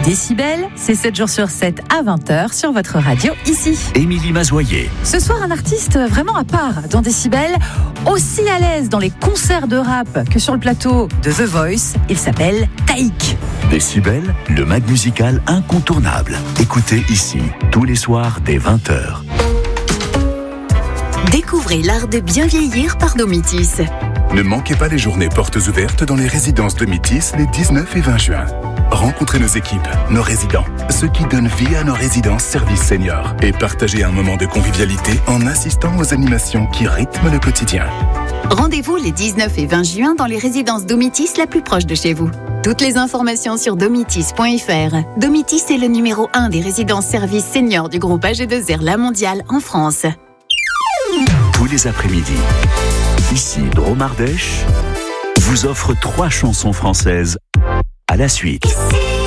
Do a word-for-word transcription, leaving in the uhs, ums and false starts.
Décibel, c'est sept jours sur sept à vingt heures sur votre radio ici. Émilie Mazoyer. Ce soir, un artiste vraiment à part dans Décibel, aussi à l'aise dans les concerts de rap que sur le plateau de The Voice. Il s'appelle Taïk. Décibel, le mag musical incontournable. Écoutez ici, tous les soirs dès vingt heures. Découvrez l'art de bien vieillir par Domitis. Ne manquez pas les journées portes ouvertes dans les résidences Domitis les dix-neuf et vingt juin. Rencontrez nos équipes, nos résidents, ceux qui donnent vie à nos résidences services seniors et partagez un moment de convivialité en assistant aux animations qui rythment le quotidien. Rendez-vous les dix-neuf et vingt juin dans les résidences Domitis la plus proche de chez vous. Toutes les informations sur domitis point f r. Domitis est le numéro un des résidences services seniors du groupe A G deux R La Mondiale en France. Tous les après-midi, ici Dromardèche vous offre trois chansons françaises à la suite. Ici.